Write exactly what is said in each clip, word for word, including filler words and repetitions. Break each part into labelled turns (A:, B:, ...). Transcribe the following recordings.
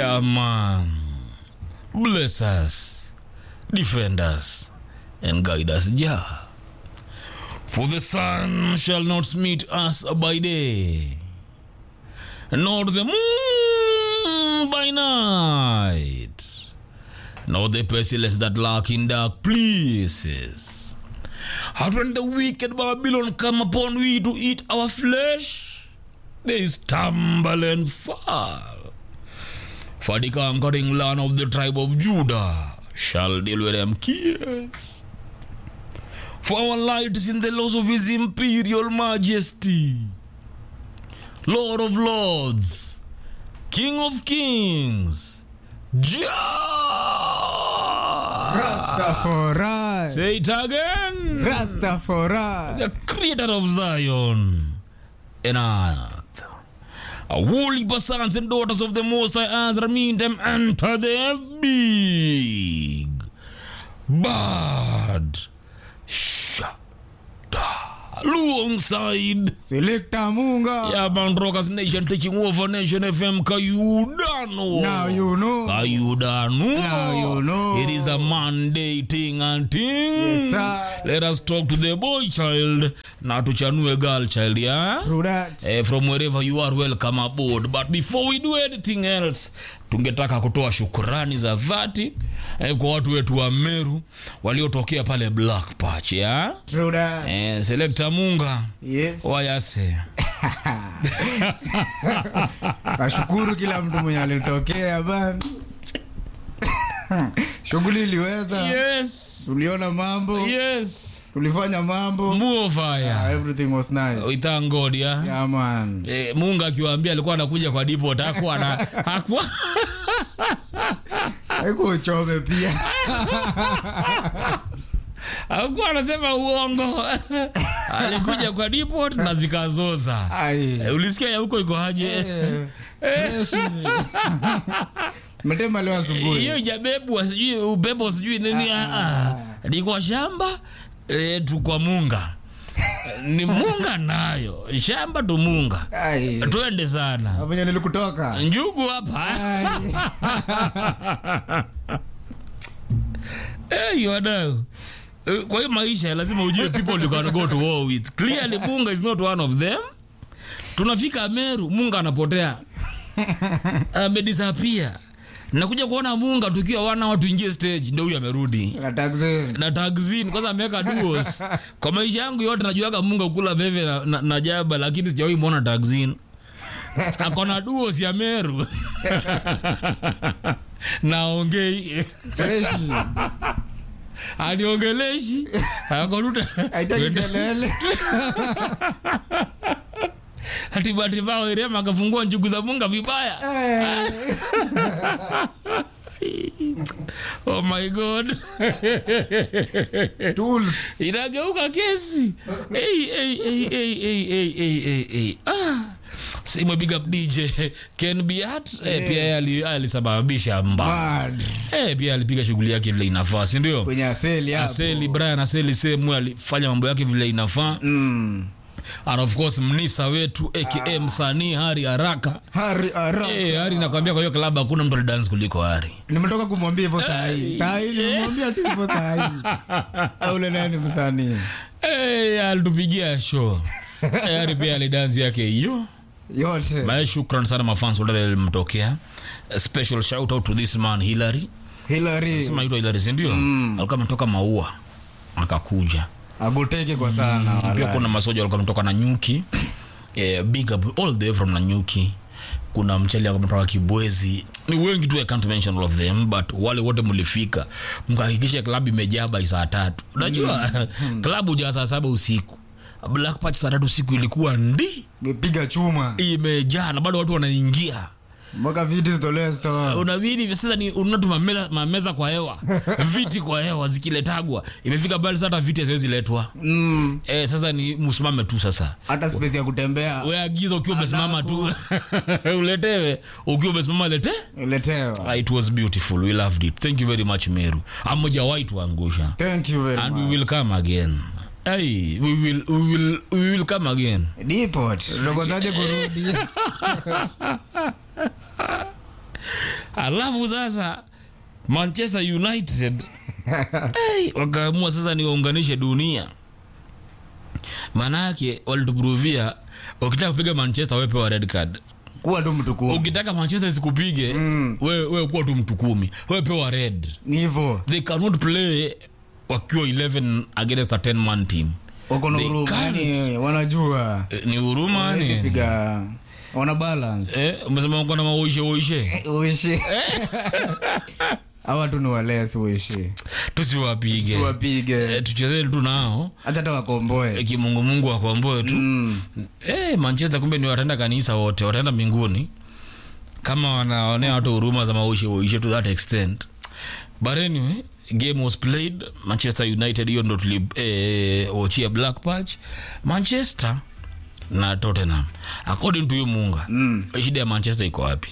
A: Yeah, man. Bless us, defend us, and guide us, Jah. For the sun shall not meet us by day, nor the moon by night, nor the pestilence that lurk in dark places. And when the wicked Babylon come upon we to eat our flesh, they stumble and fall. For the conquering land of the tribe of Judah shall deal with them kiss. For our light is in the laws of his imperial majesty, Lord of lords, King of kings, Jah.
B: Rastafari.
A: Say it again.
B: Rastafari.
A: The creator of Zion and earth. A holy sons and daughters of the Most High Ezra mean them enter the big bad alongside
B: Selector Munga.
A: Yeah, man, Rockers Nation taking over Nation F M. Kayudano.
B: Now you know.
A: Kayudano.
B: Now you know.
A: It is a Monday thing and thing.
B: Yes, sir.
A: Let us talk to the boy child, not to Chanue girl child, yeah?
B: Through that.
A: Eh, from wherever you are, welcome aboard. But before we do anything else, tungetaka kutoa shukrani za dhati eh, kwa watu wetu wa Meru waliotokea pale Black Patch, yeah?
B: Through that.
A: Eh, Selector Munga.
B: Yes.
A: Wayase.
B: Nashukuru kila mtu mwenye alitokea bana. Shughuli iliweza.
A: Yes.
B: Tuliona mambo.
A: Yes.
B: Tulifanya mambo.
A: Move fire.
B: Yeah, everything was nice.
A: We thank God, yeah.
B: Yeah, man.
A: Eh, Munga akiwaambia alikuwa anakuja kwa depot, hakuwa na hakuwa
B: Haiko chome pia.
A: hakuwa anasema uongo. Alikuja kwa depot na zikazoza.
B: Ai.
A: Eh, ulisikia ya huko iko aje?
B: Eh. Mtema leo asubuhi.
A: Hiyo jabebu sijui upepo sijui nini ah. ah. Ni kwa shamba eh, tu kwa Munga. Ni Munga nayo. Shamba tu Munga.
B: Ai.
A: Tuende sana.
B: Hapo nilikutoka.
A: Njugu hapa. Eh, you know. Kwa hiyo maisha lazima ujue people you can go to war with. Clearly Munga is not one of them. Tunafika Meru, Munga anapotea. Amedisappear. Nakuja kuona Munga tukiwa wana watu ingie stage ndio huyu amerudi.
B: Na taxi.
A: Na taxi kwanza ameweka duos. Kwa maisha yangu yote najuaga Munga kula veve na, na, na jaba lakini sijawahi muona taxi. Akona duos ya Meru. Naongei
B: Fresh.
A: Aniongeleshi. Akoruta.
B: Haitaki kelele.
A: Hati bati bao irema akafungua njugu za Munga vibaya. Oh my God.
B: Tools.
A: Inageuka kesi. Hey hey hey hey hey hey hey hey. Ah. Sima big up D J Ken Biat. Yes. Eh, pia ali alisababisha mbaya. Eh, pia alipiga shughuli yake vile inafaa, si ndio?
B: Kwenye aseli hapo.
A: Aseli Brian Aseli semu alifanya mambo yake vile inafaa.
B: Mm.
A: And of course Mnisa wetu aka ah. Msanii Hari Haraka.
B: Hari Haraka.
A: Eh, Hari nakwambia kwa hiyo club hakuna mtu dance kuliko Hari.
B: Nimetoka kumwambia hivyo saa hii. Saa hii nimwambia tu hivyo saa hii. Au le nani msanii?
A: Eh, alitupigia show. Eh, Hari pia ali dance yake hiyo.
B: Yote.
A: Baya shukran sana mafans wote walimtokea. A special shout out to this man Hillary.
B: Hillary.
A: Sema yule Hillary si ndio? Mm. Alikuwa ametoka Maua. Akakuja.
B: Agoteke kwa sana.
A: Mm. Pia kuna masoja walikuwa wametoka na Nyuki. Eh, big up all the way from Nanyuki. Kuna mchali ametoka Kibwezi. Ni wengi tu I can't mention all of them but wale wote mlifika. Mkahakikisha club imejaa by saa tatu. Unajua mm. club hujaa saa saba usiku. Black Patch saa tatu usiku ilikuwa ndi
B: imepiga chuma.
A: Imejaa na bado watu wanaingia.
B: Mwaka viti zitolewe store.
A: Unabidi sasa ni unatuma meza mameza kwa hewa. Viti kwa hewa zikiletagwa. Imefika bali sasa viti haziwezi letwa. Mm. Eh, sasa ni msimame tu sasa.
B: Hata space ya kutembea.
A: Wewe agiza ukiwa umesimama tu. Uletewe. Ukiwa umesimama lete?
B: Uletewa.
A: It was beautiful. We loved it. Thank you very much Meru. Amoja waitu angusha.
B: Thank you very
A: and
B: much.
A: And we will come again. Hey, we will we will we will come again.
B: Depot. Rogozaje kurudi.
A: Alafu sasa Manchester United hey, wakaamua sasa ni waunganishe dunia. Manake walituprovia ukitaka kupiga Manchester wewe pewa red card.
B: Kuwa tu mtu kumi.
A: Ukitaka Manchester isikupige mm. wewe wewe kuwa tu mtu kumi. Wewe pewa red.
B: Ni hivyo.
A: They cannot play wakiwa eleven against a ten man team.
B: Wako na huruma ni wanajua.
A: E, ni huruma ni.
B: Piga wana balance.
A: Eh, umesema uko na maoishe oishe.
B: Oishe. Hawa tu ni wale siweishi.
A: Tusiwapige.
B: Tusiwapige.
A: Eh, tucheze tu nao.
B: Hata ta wakomboe.
A: E, kimungu Mungu akomboe tu.
B: Mm.
A: Eh, Manchester kumbe ni wataenda kanisa wote, wataenda mbinguni. Kama wanaonea watu huruma za maoishe oishe to that extent. But anyway, game was played. Manchester United hiyo ndo tuli eh ochia Black Patch. Manchester na Tottenham. According to you Munga. Mm. Shida ya Manchester iko wapi?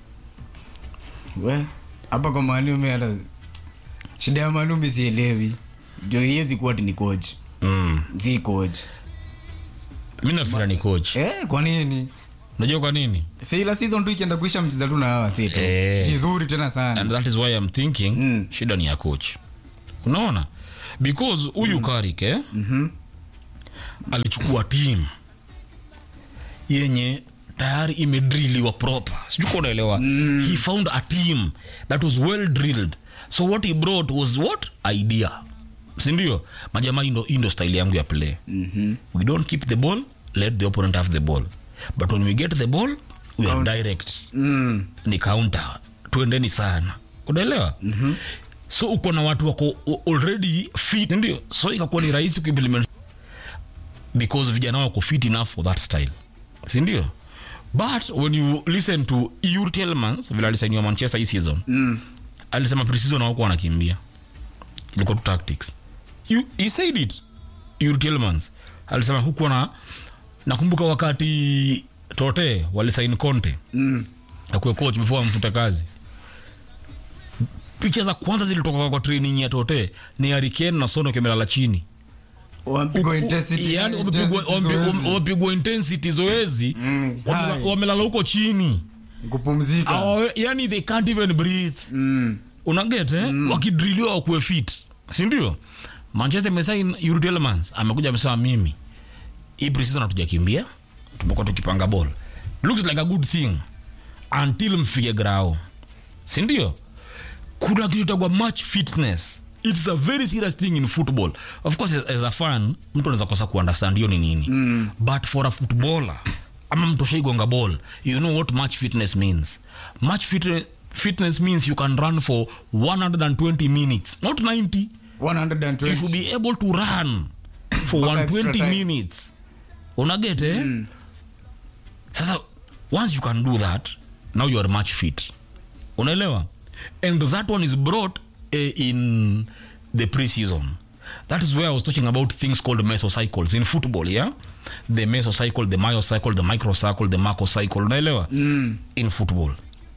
B: We, hapa kwa Manu mimi hata shida ya Manu mimi sielewi. Jo hizi kuwa ni coach.
A: Mm.
B: Zi coach.
A: Mimi nafikiri ni coach.
B: Eh, kwa nini?
A: Unajua kwa nini?
B: Si la season tu ikienda kuisha mchezo tu na hawa sita.
A: Eh.
B: Vizuri tena sana.
A: And that is why I'm thinking
B: mm.
A: shida ni ya coach. Unaona? Because huyu mm. Carrick eh?
B: Mhm.
A: Alichukua team yenye tayari imedrilliwa proper. Sijui unaelewa. Mm. He found a team that was well drilled. So what he brought was what? Idea. Si ndio? Majamaa indo indo style yangu ya play.
B: Mhm.
A: We don't keep the ball, let the opponent have the ball. But when we get the ball, we
B: Count.
A: are direct.
B: Mm.
A: Ni counter. Tuendeni sana. Unaelewa? Mhm. So uko na watu wako already fit ndio. So ikakuwa ni rahisi kuimplement because vijana wako fit enough for that style. Si ndio? But when you listen to Yuri Tielemans vile alisainia Manchester hii season. Mm. Alisema pre-season wako wanakimbia. Ilikuwa tu tactics. You, he said it. Yuri Tielemans alisema huko na nakumbuka wakati Tote walisaini Conte. Mm. Akuwe coach before amfuta kazi. Picha za kwanza zilitoka kwa training ya Tote ni Harry Kane na Son wakimelala chini.
B: Wamepigwa intensity.
A: Yani wamepigwa intensity zoezi. Mm. Wamelala huko chini.
B: Kupumzika.
A: Yani they can't even breathe. Mm. Unaget eh? Mm. Wakidrilliwa wakuwe fit. Si ndio? Manchester mesign Yuri Tielemans amekuja amesema mimi hii pre-season hatujakimbia. Tumekuwa tukipanga ball. Looks like a good thing until mfike grao. Si ndio? Kuna kitu kwa match fitness. It's a very serious thing in football. Of course as a fan mtu anaweza kosa kuunderstand hiyo ni nini. Mm. But for a footballer ama mtu shaigonga ball, you know what match fitness means. Match fit fitness means you can run for one hundred twenty minutes, not ninety.
B: one hundred twenty.
A: You should be able to run for one hundred twenty minutes. Unaget eh? Mm. Sasa once you can do that, now you are match fit. Unaelewa? And that one is brought uh, in the pre-season. That is where I was talking about things called mesocycles in football, yeah? The mesocycle, the myocycle, the microcycle, the macrocycle. Unaelewa? Mm. In football.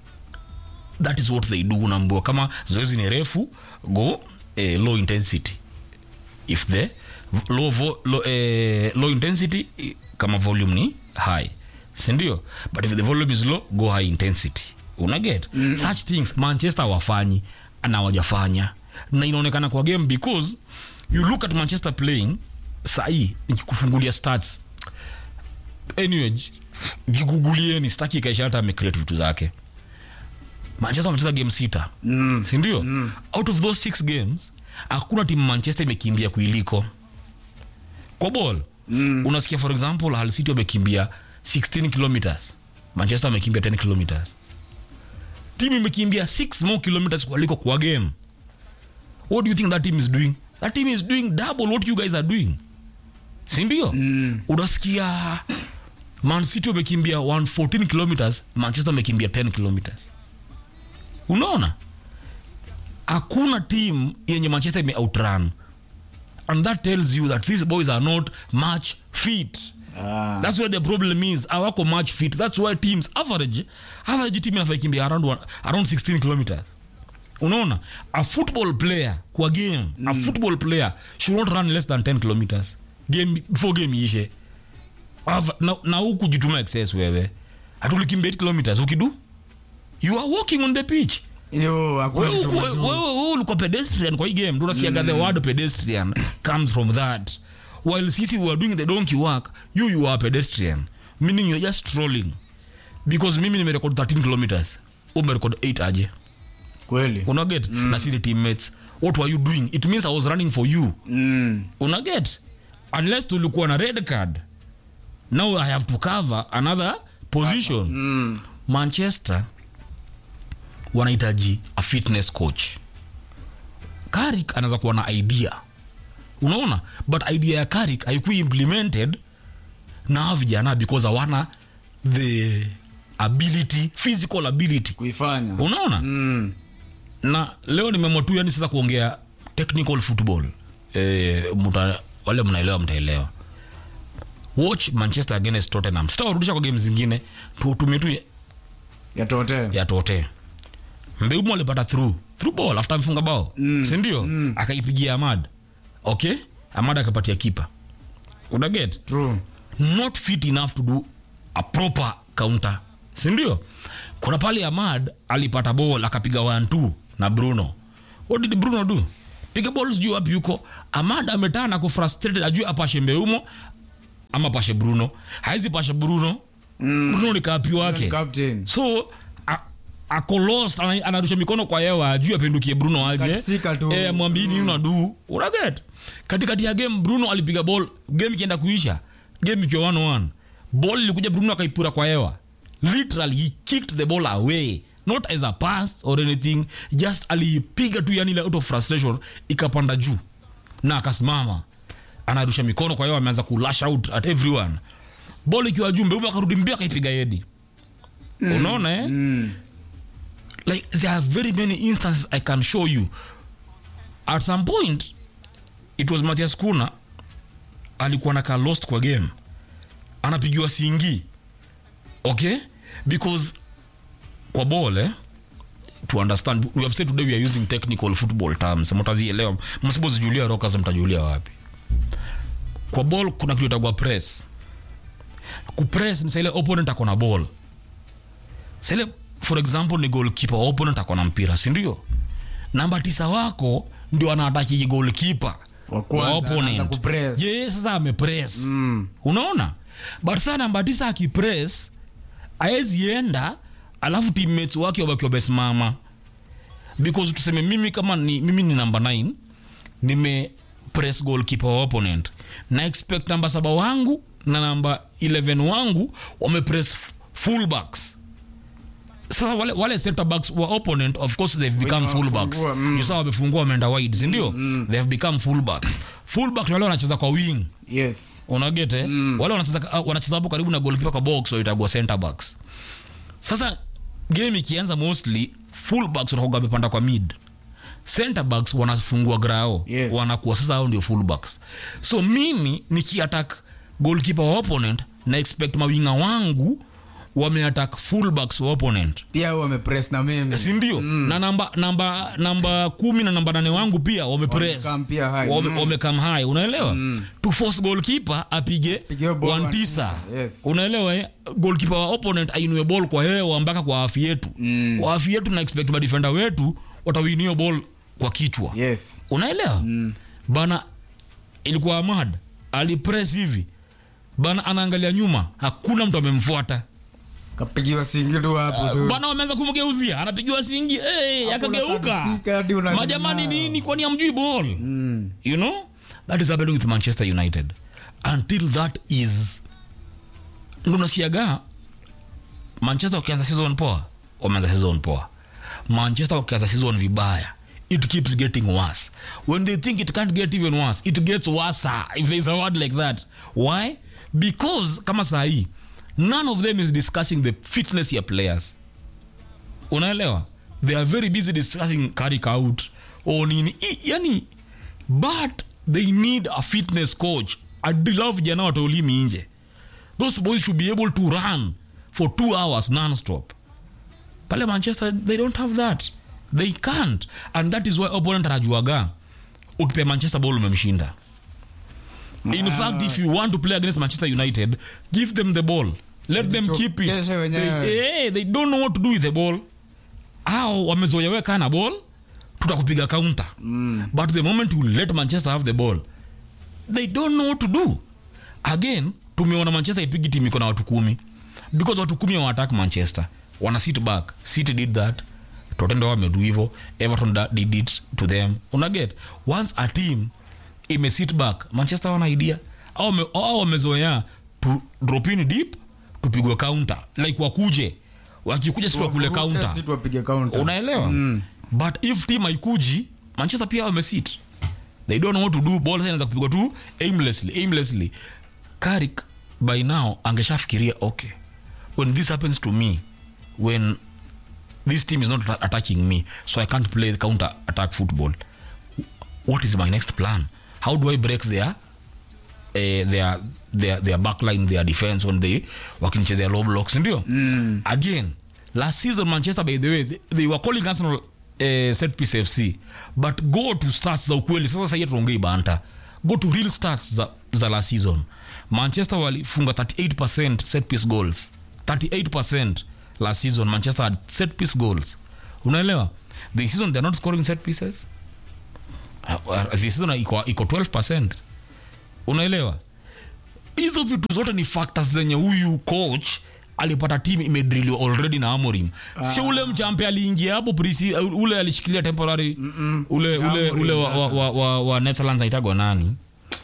A: That is what they do. Unaambiwa kama zoezi ni refu, go uh, low intensity. If the low, vo, low, uh, low intensity, kama volume ni high. Sindio? But if the volume is low, go high intensity. Unaget? Mm. Such things Manchester wafanyi na wajafanya. Na inaonekana kwa game because you look at Manchester playing sahi nikikufungulia stats. Anyway, jigugulieni staki kaisha hata amecreate vitu zake. Manchester wamecheza game sita. Mm. Si ndio? Mm. Out of those six games, hakuna timu Manchester imekimbia kuiliko. Kwa ball, mm. unasikia for example Hull City wamekimbia sixteen kilometers. Manchester wamekimbia ten kilometers. Team imekimbia six more kilometers kuliko kwa game. What do you think that team is doing? That team is doing double what you guys are doing. Si ndio? Mm. Unasikia Man City wamekimbia one hundred fourteen kilometers, Manchester wamekimbia ten kilometers. Unaona? Hakuna team yenye Manchester ime outrun. And that tells you that these boys are not match fit. Ah. That's where the problem is. Awako match fit. That's why teams average average team inafakimbia around one, around sixteen kilometers. Unaona? A football player kwa game, mm. a football player should not run less than ten kilometers. Game before game ishe. Na na huku jituma excess wewe. Hatulikimbia eight kilometers ukidu? You are walking on the pitch.
B: Yo,
A: Wewe wewe ulikuwa pedestrian kwa hii game. Ndio unasikia mm. the word pedestrian comes from that. While sisi we are doing the donkey work, you you are pedestrian. Meaning you are just strolling. Because mimi nimerecord thirteen kilometers. Umerecord eight aje.
B: Kweli.
A: Una get? Mm. Na sisi teammates. What were you doing? It means I was running for you.
B: Mm.
A: Una get? Unless tulikuwa na red card. Now I have to cover another position.
B: Mm.
A: Manchester wanahitaji a fitness coach. Carrick anaweza kuwa na idea. Unaona? But idea ya Carrick haikuwa implemented na vijana because hawana the ability, physical ability
B: kuifanya.
A: Unaona?
B: Mm.
A: Na leo nimemotu yani sasa kuongea technical football. Eh, muta, wale mnaelewa mtaelewa. Watch Manchester against Tottenham. Sitawarudisha kwa game zingine. Tutumie tu
B: ya Tote.
A: Ya Tote. Mbeumo alipata through. Through ball after mfunga bao. Mm. Si ndio? Mm. Akaipigia Ahmad. Okay? Ahmad akapatia keeper. Una get?
B: True.
A: Not fit enough to do a proper counter. Si ndio? Kuna pale Ahmad alipata ball akapiga one two na Bruno. What did Bruno do? Piga balls juu wapi yuko? Ahmad ametana ku frustrated ajui apashe Mbeumo ama pashe Bruno. Haizi pashe Bruno. Mm. Bruno ni kapi wake.
B: Captain.
A: So a, ako lost anarusha mikono kwa hewa ajui apendukie Bruno aje. Eh mwambie nini unadu? Una get? Katikati ya game Bruno alipiga ball, game ikienda kuisha. Game ikiwa one one. Ball ilikuja Bruno akaipura kwa hewa. Literally he kicked the ball away. Not as a pass or anything, just alipiga tu yani out of frustration ikapanda juu. Na akasimama. Anarusha mikono kwa hewa ameanza ku lash out at everyone. Ball ikiwa juu Mbeumo akarudi mbio akaipiga hedi. Mm. Unaona eh?
B: Mm.
A: Like there are very many instances I can show you. At some point it was Matthias Kuna alikuwa naka lost kwa game. Anapigiwa singi. Okay? Because kwa ball eh, to understand, we have said today we are using technical football terms. Mtazielewa. Msipozi Julia Rockers mtajulia wapi. Kwa ball kuna kitu itagwa press. Ku press ni sile opponent akona ball. Sile for example ni goalkeeper, opponent akona mpira, si ndio? Namba tisa wako ndio anaataki goalkeeper wa opponent. Yes, sasa amepress. Mm. Unaona? But sasa namba tisa akipress haezi enda alafu teammates wake wabaki wamesimama. Because tuseme mimi kama ni mimi ni number nine nime press goalkeeper wa opponent na expect namba saba wangu na namba eleven wangu wame press fullbacks. Sasa wale wale center backs wa opponent of course they've become fullbacks. Mm. You saw wamefungua wameenda wide, si ndio? Mm. They have become fullbacks. Fullbacks wale wanacheza kwa wing.
B: Yes.
A: Unagete? Mm. Wale wanacheza wanacheza hapo karibu na goalkeeper kwa box so itagwa center backs. Sasa game ikianza mostly fullbacks wanakuwa wamepanda kwa mid. Center backs wanafungua grao. Yes. Wanakuwa sasa hao ndio fullbacks. So mimi niki-attack goalkeeper wa opponent na expect mawinga wangu wame-attack fullbacks wa opponent.
B: Pia wame-press na mimi. Si
A: ndio? Mm. Na namba namba namba kumi na namba nane wangu pia wame-press. Wame-come high. high. Unaelewa? Mm. To force goalkeeper apige one tisa. Yes. Unaelewa eh? Goalkeeper wa opponent ainue ball kwa hewa mpaka kwa hafi yetu. Mm. Kwa hafi yetu na expect ba defender wetu watawinio ball kwa kichwa.
B: Yes.
A: Unaelewa? Mm. Bana ilikuwa Ahmad alipress hivi. Bana anaangalia nyuma, hakuna mtu amemfuata.
B: Kapigiwa singi tu hapo tu.
A: Uh, bana wameanza kumgeuzia, anapigiwa singi, eh hey, akageuka. Majamani nini kwani amjui ball? Mm. You know? That is happening with Manchester United. Until that is Lunasiaga Manchester ukianza season poa, wameanza season poa. Manchester ukianza season vibaya, it keeps getting worse. When they think it can't get even worse, it gets worse, if there's a word like that. Why? Because kama sahi none of them is discussing the fitness of players. Unaelewa? They are very busy discussing Carrick out or nini. Yani, but they need a fitness coach. I love jana watolimi nje. Those boys should be able to run for two hours non-stop. Pale Manchester, they don't have that. They can't. And that is why opponent anajuaga ukipe Manchester ball umemshinda. In fact, if you want to play against Manchester United, give them the ball. Let them keep it. They, hey, they don't know what to do with the ball. hao wamezoea na ball tutakupiga counter.
B: Mm.
A: But the moment you let Manchester have the ball, they don't know what to do. Again, tumeona Manchester ipigi timu iko na watu kumi. Because watu kumi wa attack Manchester. Wana sit back. City did that. Tottenham wamedu hivyo. Everton did it to them. Una get? Once a team ime sit back, Manchester wana idea. Au wamezoea to drop in deep, tupigwe counter. Like wakuje. Wakikuja sisi wakule counter.
B: Sisi tupige counter.
A: Unaelewa? Mm. But if team haikuji, Manchester pia wamesit. They don't know what to do. Ball inaanza kupigwa tu aimlessly, aimlessly. Carrick by now angeshafikiria, okay, when this happens to me, when this team is not attacking me, so I can't play the counter attack football, what is my next plan? How do I break their uh, their their their backline, their defense when they wakinchezea low blocks, ndio?
B: Mm.
A: Again, last season Manchester, by the way, they, they were calling Arsenal uh, set piece F C, but go to stats za ukweli. Sasa sasa yetu ongei banta, go to real stats za, za last season. Manchester walifunga thirty-eight percent set piece goals. thirty-eight percent last season Manchester had set piece goals. Unaelewa? This season they're not scoring set pieces. Uh, this season iko iko twelve percent. Unaelewa? Hizo vitu zote ni factors zenye huyu coach alipata team imedrillwa already na Amorim. Ah. Sio ule mchampe aliingia hapo prisi ule alishikilia temporary. Mm-mm. ule ule Amorim, ule wa, wa, wa, wa, wa Netherlands aitagwa nani?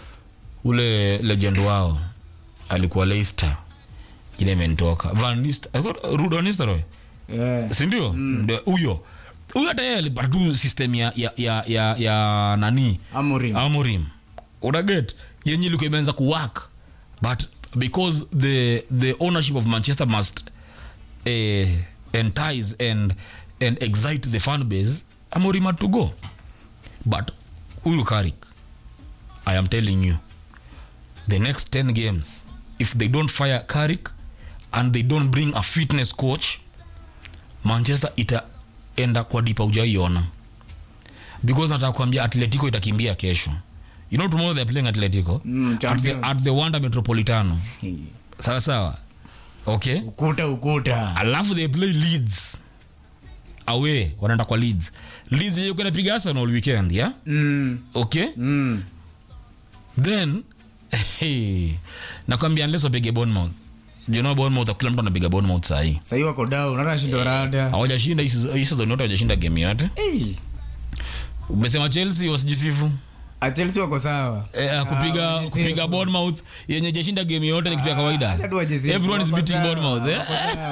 A: Ule legend wao alikuwa Leicester, ile mentoka Van Nistelrooy, Ruud van Nistelrooy.
B: Yeah.
A: Si ndio? Huyo. Mm. Huyo hata yeye alipata tu system ya ya ya ya, ya nani?
B: Amorim.
A: Amorim. Una get? Yenye ilikuwa imeanza kuwork. But because the the ownership of Manchester must uh, entice and and excite the fan base, Amorim had to go. But huyu Carrick, I am telling you, the next ten games, if they don't fire Carrick and they don't bring a fitness coach, Manchester itaenda kwa dipa hujaiona. Because nataka kuambia Atletico itakimbia kesho. You know tomorrow they're playing Atletico
B: mm,
A: at the at the Wanda Metropolitano. Sawa sawa. Okay?
B: Ukuta ukuta.
A: Alafu they play Leeds away, wanaenda kwa Leeds. Leeds yeye kwenda piga Arsenal all weekend, yeah?
B: Mm.
A: Okay?
B: Mm.
A: Then hey, nakwambia unless wapige Bournemouth. You know Bournemouth, kila mtu anapiga Bournemouth saa hii.
B: Sasa wako down, hata shindo rada.
A: Hawajashinda hizo zote, hawajashinda game yote.
B: Eh.
A: Umesema Chelsea wasijisifu.
B: A Chelsea wako sawa.
A: Eh, kupiga ah, kupiga Bournemouth yenye jashinda game yote ni kitu ya kawaida. Everyone is beating Bournemouth, eh?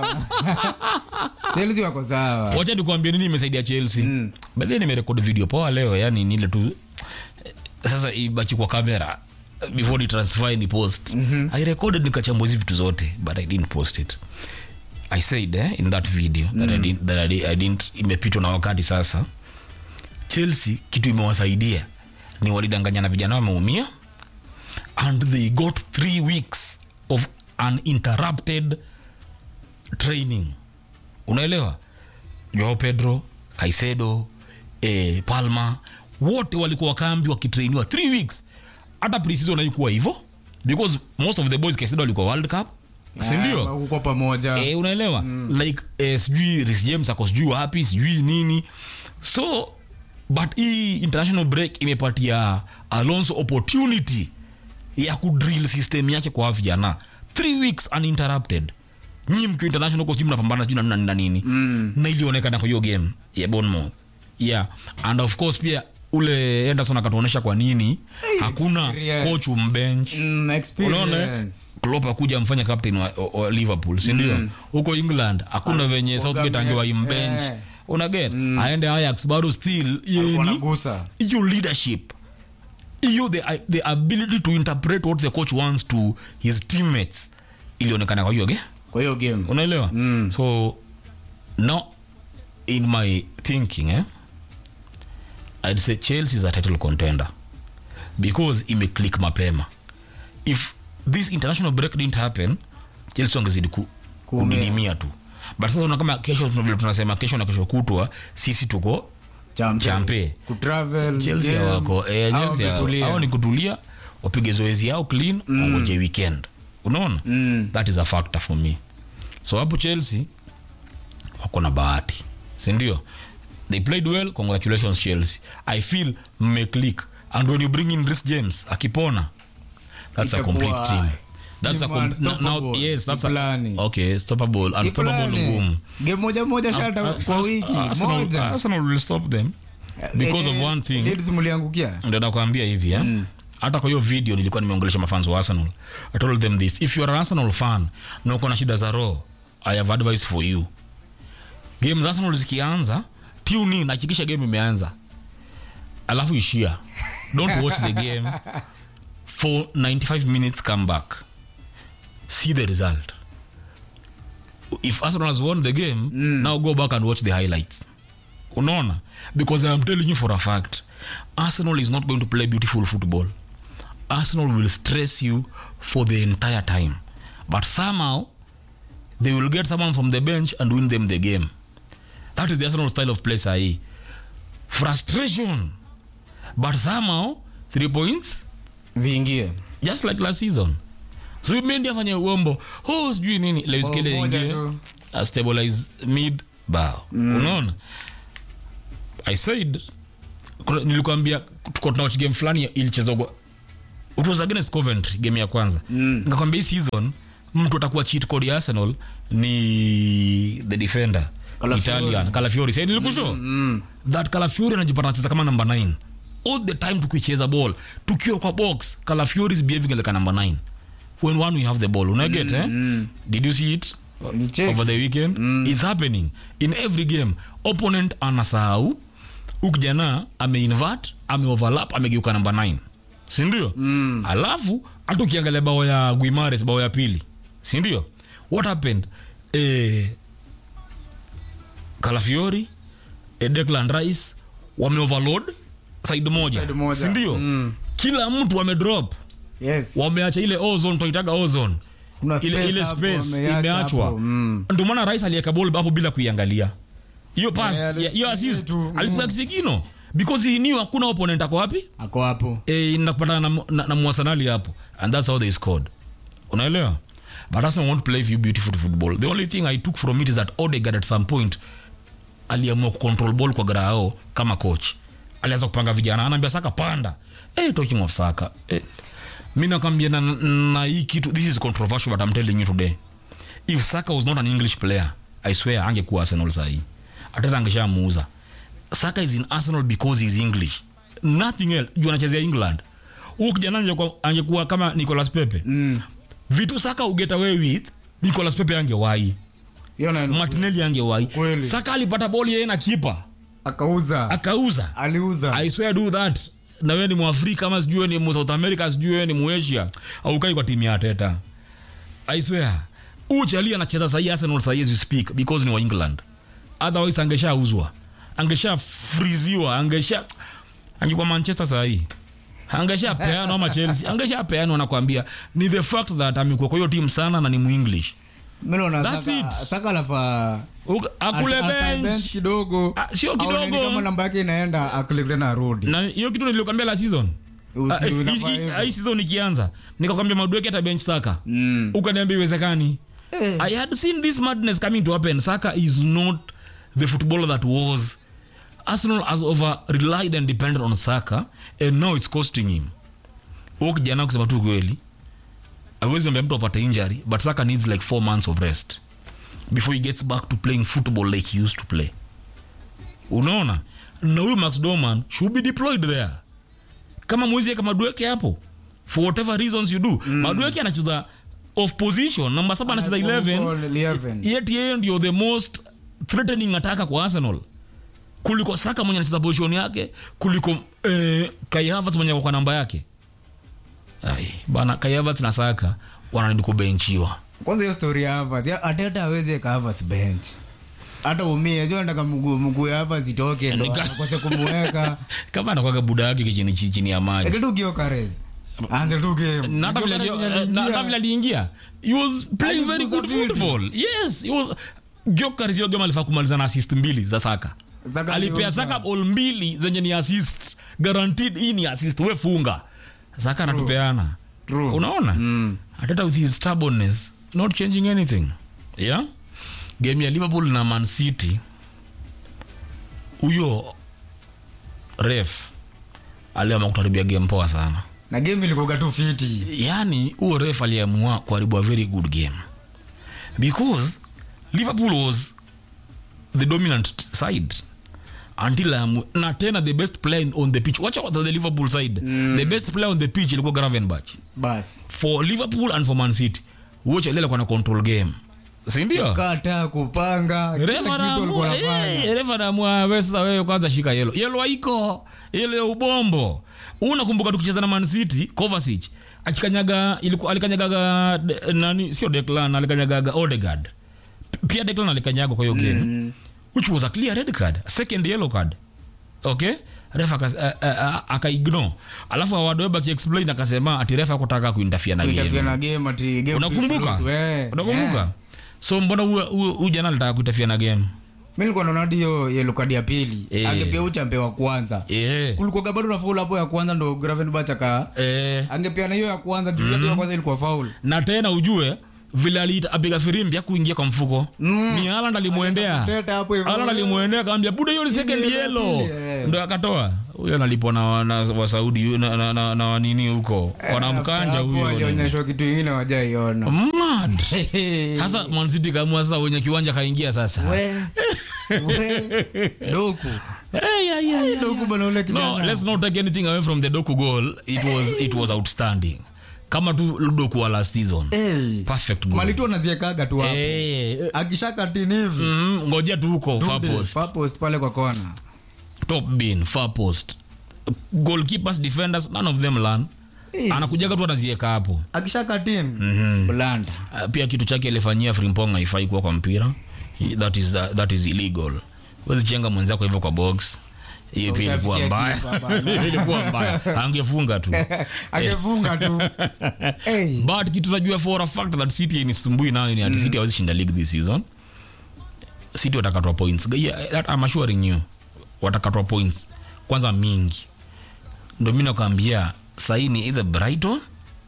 B: Chelsea wako sawa.
A: Wacha nikwambie nini imesaidia Chelsea.
B: Mm.
A: Baadaye nimerekodi video poa leo, yani nile tu sasa ibaki kwa kamera before the transfer ni post. Mm-hmm. I recorded nikachambua hizo vitu zote, but I didn't post it. I said eh, in that video mm. that I didn't that I, I didn't imepitwa na wakati sasa. Chelsea kitu imewasaidia ni walidanganya na vijana wameumia, and they got three weeks of uninterrupted training. Unaelewa? Joao Pedro, Caicedo, eh, Palma, wote walikuwa kambi wakitrainiwa three weeks. Hata pre-season haikuwa hivyo because most of the boys Caicedo walikuwa World Cup. Si ndio?
B: Wako pamoja.
A: Eh, unaelewa? Mm. Like eh, sijui Reece James ako sijui happy sijui nini. So but hii international break imepatia Alonso opportunity ya kudrill system yake kwa vijana. three weeks uninterrupted. Nyinyi mko international coach mnapambana juu na nini nini. Mm. Na ilionekana kwa hiyo game ya Bournemouth. Yeah. And of course pia ule Henderson akatuonesha kwa nini hey, hakuna experience. Coach umbench.
B: Mm, experience.
A: Klopp akuja mfanya captain wa, wa Liverpool, si ndio? Mm. Huko England hakuna ah, venye Southgate angewa imbench. Yeah. Una get? Mm. Aende Ajax bado still yeni. Your leadership. You the the ability to interpret what the coach wants to his teammates. Ilionekana kwa hiyo game.
B: Kwa hiyo game.
A: Unaelewa? Mm. So now in my thinking eh, I'd say Chelsea is a title contender because ime click mapema. If this international break didn't happen, Chelsea wangezidi ku kudidimia tu. But sasa una kama kesho tunasema kesho na kesho kutwa sisi tuko champe, champe.
B: Ku travel
A: Chelsea wako eh Chelsea hao ni kutulia wapige zoezi yao clean mm. wangoje weekend. Unaona? Mm. That is a factor for me. So hapo Chelsea wako na bahati. si ndio? They played well, congratulations Chelsea. I feel mmeclick, and when you bring in Reece James akipona, that's a complete team. That's a com- now yes, that's a okay, stoppable, unstoppable ngumu.
B: Game moja moja shata kwa wiki moja.
A: Arsenal will stop them because of one thing.
B: Leeds mliangukia.
A: Ndio nakwambia hivi eh. Mm. Hata kwa hiyo video nilikuwa nimeongelesha mafans wa Arsenal. I told them this, if you are an Arsenal fan na uko na shida za roho, I have advice for you. Game za Arsenal zikianza, tune in, hakikisha game imeanza. Alafu ishia. Don't watch the game for ninety-five minutes, come back. See the result. If Arsenal has won the game, mm. now go back and watch the highlights. Unaona? Because I am telling you for a fact, Arsenal is not going to play beautiful football. Arsenal will stress you for the entire time. But somehow, they will get someone from the bench and win them the game. That is the Arsenal style of play, sahi. Frustration. But somehow, three points?
B: Ziingie.
A: Just like last season. So we made afanye uombo. Oh, sijui nini. Lewis Kelly ingie. Uh, stabilize mid. Bow. Mm. Unaona? I said, nilikuambia tuko tunawatch game fulani ilichezwa. It was against Coventry, game ya kwanza. Mm. Nikakwambia hii season, mtu atakuwa cheat code ya Arsenal ni the defender. Calafiori. Italian. Calafiori. Said nilikusho. Mm, mm. That Calafiori anajipata anacheza kama number nine. All the time tukicheza ball. Tukiwa kwa box, Calafiori is behaving like a number nine. When one we have the ball, una get, mm, eh? Mm. Did you see it over the weekend? Mm. It's happening in every game. Opponent anasahau, ukijana ame-invert, ame-overlap, amegeuka number nine. Sindio? Mm. Alafu, hata ukiangalia bao ya Guimares, bao ya pili. Sindio? What happened? Eh, Calafiori, eh, Declan Rice, wame-overload side moja. Side moja. Sindio? Mm. Kila mtu wame-drop. Yes. Wameacha ile ozone, tunaitaga ozone. Ile ile space imeachwa. Mm. Ndio maana Rice aliweka ball hapo bila kuiangalia. Hiyo pass, hiyo yeah, yeah, assist, alipiga Sigino because he knew hakuna opponent ako wapi? Ako hapo. Eh, inakupata na na, na Mwasanali hapo. And that's how they scored. Unaelewa? But Arsenal won't play you beautiful football. The only thing I took from it is that Odegaard at some point aliamua control ball kwa Grao kama coach. Alianza kupanga vijana, anaambia Saka panda. Eh, talking of Saka. Eh, mimi nakwambia na, na hii kitu, this is controversial but I'm telling you today. If Saka was not an English player, I swear angekuwa Arsenal sahi. Atata angeshamuuza. Saka is in Arsenal because he's English. Nothing else. Juu anachezea England. Huyo kijana angekuwa angekuwa kama Nicolas Pepe. Mm. Vitu Saka ugeta away with, Nicolas Pepe angewahi. Yona Martinelli angewahi. Saka alipata ball yeye na keeper. Akauza. Akauza. Aliuza. I swear do that. Na wewe ni Mwafrika kama sijui ni South America sijui ni Muasia au kai kwa timu ya Arteta. I swear. Uchali anacheza sahi Arsenal sahi as you speak because ni wa England. Otherwise angeshauzwa. Angesha friziwa, angesha angekuwa Manchester sahi. Angesha peano ama Chelsea. Angesha peano nakwambia ni the fact that amekuwa kwa hiyo team sana na ni mu-English. Mimi naona Saka Saka lafa akule bench kidogo. Sio kidogo. Kama namba yake inaenda akule tena rudi. Na hiyo kitu nilikwambia la season. Hii season ikianza nikakwambia Madueke ata bench Saka. Mm. Ukaniambia iwezekani. Hey. I had seen this madness coming to happen. Saka is not the footballer that was. Arsenal has over relied and depended on Saka and now it's costing him. Ukijana kusema tu kweli. Hawezi mbe mtu apate injury, but Saka needs like four months of rest before he gets back to playing football like he used to play. Unaona? Na huyu Max Dorman should be deployed there. Kama mwezi kama Madueke hapo. For whatever reasons you do. Mm. Madueke anacheza off position, namba saba anacheza eleven. Yet yeye ndio the most threatening attacker kwa Arsenal. Kuliko Saka mwenye anacheza position yake, kuliko eh, Kai Havertz mwenye kwa namba yake. Ai, bana Kai Havertz na Saka wananidi kubenchiwa. Kwanza hiyo story ya Havertz, Arteta hawezi ka Havertz bench. Hata umie, sio nataka mguu mguu ya Havertz itoke ndo akose kumweka. Kama anakuwa buda yake chini chini ya maji. Ndio Gyökeres. Anze tu game. Not vile aliingia. He was playing very good football. Yes, he was. Gyökeres yeye alifaa kumaliza na assist mbili za Saka. Alipea Saka ball mbili zenye ni assist. Guaranteed hii ni assist, wewe funga. Saka anatupeana. Unaona? Mm. Atata with his stubbornness, not changing anything. Yeah? Game ya Liverpool na Man City. huyo ref aliamua kutaribia game poa sana.
B: Na game ilikuwa tu fiti.
A: Yani huyo ref aliamua kuharibu a very good game. Because Liverpool was the dominant side until um, na tena the best player on the pitch. Watch out the Liverpool side. Mm. The best player on the pitch ilikuwa Gravenberch.
B: Bas.
A: For Liverpool and for Man City. Watch ile kwa na control game. Si ndio?
B: Kata kupanga.
A: Refa na mwa wesa wewe kwanza shika yellow. Yellow haiko. Yellow ya ubombo. Unakumbuka tukicheza na Man City, Kovacic akikanyaga ilikuwa alikanyaga nani sio Declan, alikanyaga Odegaard. Pia Declan alikanyaga kwa hiyo game. Mm. Which was a clear red card, second yellow card. Okay? Refa aka ignore. Alafu Awadweba ki explain akasema ati refa kutaka kuinterfere na game.
B: Kuinterfere na game ati game.
A: Unakumbuka? Unakumbuka? So mbona huyu jana alitaka kuinterfere na game?
B: Mimi nilikuwa naona ndio yellow card ya pili.
A: E.
B: Angepea uchampe wa kwanza.
A: E.
B: Kulikuwa bado na foul hapo ya kwanza ndo Gravenberch aka.
A: Eh.
B: Angepea na hiyo ya kwanza juu mm. ya kwanza ilikuwa foul.
A: Na tena ujue vile aliita apiga firimbi ya kuingia kwa mfuko. Mm. Ni Haaland alimuendea. Haaland alimuendea akamwambia buda hiyo ni second yellow. Yeah. Ndio akatoa. Huyo analipwa na, na wa Saudi na na, na, na nini huko. Eh, wanamkanja huyo.
B: Alionyeshwa kitu kingine hawajaiona.
A: Mad. Sasa Man City kaamua sasa wenye kiwanja kaingia sasa.
B: We. We. Doku.
A: Hey, yeah, yeah, yeah,
B: Doku bana ule kijana.
A: No, let's not take anything away from the Doku goal. It was it was outstanding. Kama tu Doku wa last season.
B: Hey.
A: Perfect goal.
B: Malito anaziekaga tu hapo.
A: Hey.
B: Akishaka tinivi.
A: Mm, ngojea tu huko far post.
B: Far post pale kwa kona.
A: Top bin, far post. Goalkeepers, defenders, none of them learn. Hey. Anakujaga tu anazieka hapo.
B: Akishaka team.
A: Mm-hmm.
B: Blanda.
A: Uh, pia kitu chake alifanyia Frimpong haifai kuwa kwa mpira. That is uh, that is illegal. Wewe chenga mwenzako hivyo kwa box. Hiyo pia ilikuwa mbaya. Ilikuwa mbaya. Angefunga tu.
B: Angefunga tu.
A: Hey. But kitu tunajua for a fact that City ni sumbui nayo ni mm. City hawezi shinda league this season. City watakatwa points. Yeah, that I'm assuring you. Watakatwa points. Kwanza mingi. Ndio mimi nakwambia sahi ni either Brighton,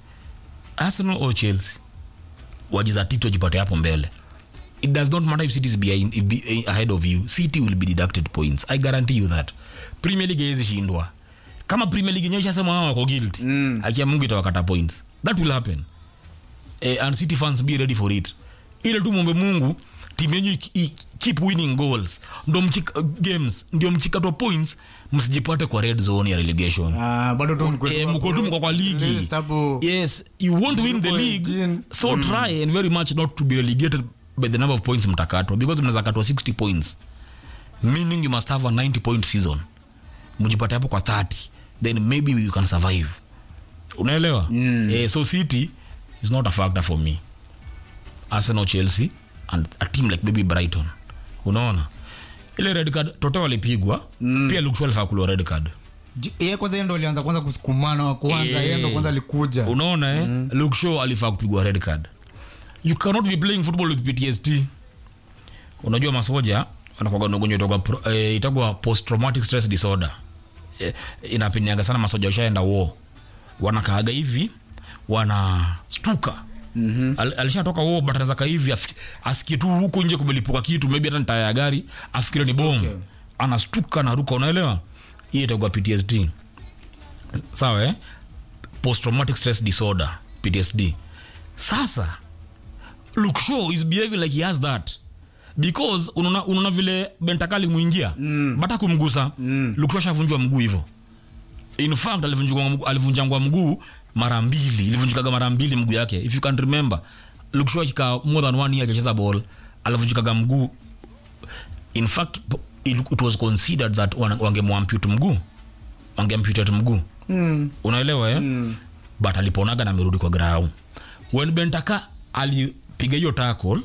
A: Arsenal or Chelsea. Wajiza tito jipate hapo mbele. It does not matter if City is behind, be ahead of you. City will be deducted points. I guarantee you that. Premier League hizi shindwa. Kama Premier League nyosha sema wao wako guilty. Mm. Akia Mungu itawakata points. That will happen. Eh, and City fans be ready for it. Ile tu muombe Mungu timu yenu keep winning goals. Ndio mchika uh, games, ndio mchikato points, msijipate kwa red zone ya relegation.
B: Ah, bado tu mko
A: eh, mko tu mko kwa ligi. Yes, you want to win the league. So mm. try and very much not to be relegated by the number of points mtakato, because mnaweza katwa sixty points, meaning you must have a ninety point season. Mjipate hapo kwa thirty, then maybe you can survive. Unaelewa? Mm. Eh, so City is not a factor for me. Arsenal, Chelsea and a team like maybe Brighton. Unaona? Ile red card Toto walipigwa, mm. pia Luke Shaw alifakuliwa red card.
B: Yeye kwanza yeye ndo alianza kwanza kusukumana wa kwanza, yeye ndo kwanza alikuja.
A: Unaona eh? Mm. Luke Shaw alifaa kupigwa red card. You cannot be playing football with P T S D. Unajua masoja wanakuwa na ugonjwa toka eh, itakuwa post traumatic stress disorder. Eh, inapinyanga sana masoja washaenda war. Wanakaaga hivi, wana stuka. Mhm. Al, alishatoka wao bataraza ka hivi asikie tu huko nje kumelipuka kitu, maybe hata taya ya gari afikiri ni bomu. Okay. Anastuka na ruka, unaelewa? Hii itakuwa P T S D. Sawa eh? Post traumatic stress disorder, P T S D. Sasa Luke Shaw is behaving like he has that. Because unaona unaona vile Bentakali muingia, mm. bata kumgusa, mm. Luke Shaw shavunjwa mguu hivyo. In fact alivunjwa mguu, alivunjwa mguu mara mbili, ilivunjika mara mbili mguu yake. If you can remember, Luke Shaw kika more than one year akicheza ball, alivunjika mguu. In fact it, it was considered that wangemwampute mguu. Wangeamputate mguu. Mm. Unaelewa eh? Mm. But aliponaga na amerudi kwa ground. When Bentaka alipiga hiyo tackle,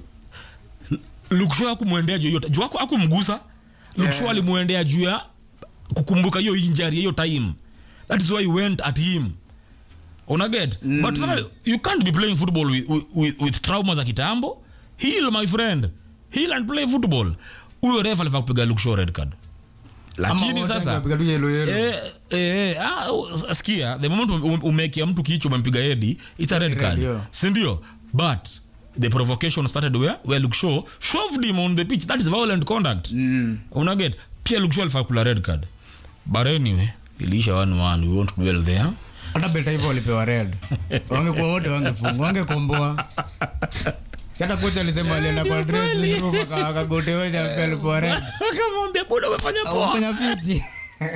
A: Luke Shaw hakumwendea juu hiyo, juu hakumgusa. Luke Shaw alimuendea juu ya kukumbuka hiyo injury hiyo time. That is why he went at him. Una get? Mm. But uh, you can't be playing football with with, with trauma za kitambo. Heal, my friend. Heal and play football. Huyo refa alifa kupiga Luke Shaw red card. Lakini sasa eh eh ah sikia, the moment umekia mtu kichwa umempiga head, it's a red card. Si ndio? But the provocation started where where Luke Shaw shoved him on the pitch. That is violent conduct. Mm. Una get? Pia Luke Shaw alifaa kula red card. But anyway, iliisha one one. We won't dwell there.
B: Hata beta hivyo walipewa red. Wangekuwa wote wangefungwa, wangekomboa. Hata kocha alisema alienda kwa dressing room akagotewa na alipewa red.
A: Akamwambia bwana umefanya poa.
B: Umefanya fiti.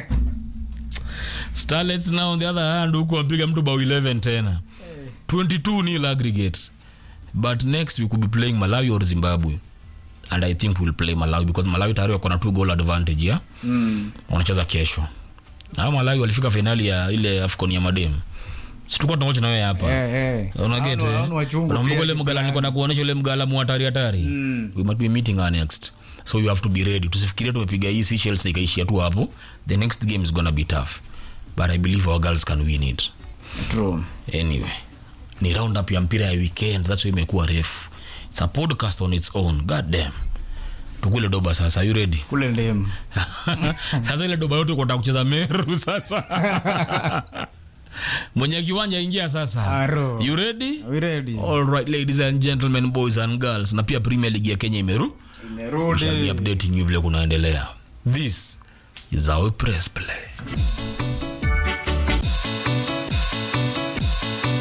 A: Starlets now on the other hand huko wapiga mtu bao eleven tena. twenty-two nil aggregate. But next we could be playing Malawi or Zimbabwe. And I think we'll play Malawi because Malawi tayari wako na two goal advantage ya. Mm. Wanacheza kesho. Na Malawi walifika finali ya ile AFCON ya Madem. Situkuwa tunawatch na wewe hapa.
B: Eh eh.
A: Unagete. Unambuko ile mgala niko na kuonesha ile mgala muhatari hatari. Mm. We might be meeting her next. So you have to be ready. Tusifikirie tumepiga hii Seychelles ikaishia tu hapo. The next game is going to be tough. But I believe our girls can win it.
B: True.
A: Anyway. Ni round up ya mpira ya weekend. That's why imekuwa refu. It's a podcast on its own. God damn. Tukule doba sasa. You ready?
B: Kule ndem.
A: Sasa ile doba yote kwa kucheza Meru sasa. Mwenye kiwanja ingia sasa.
B: Aro.
A: You ready?
B: We ready.
A: All right, ladies and gentlemen, boys and girls. Na pia Premier League ya Kenya imeru.
B: Imerudi.
A: We shall be updating you vile kunaendelea. This is our press play.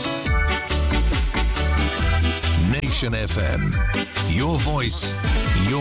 C: Nation F M. Your voice, your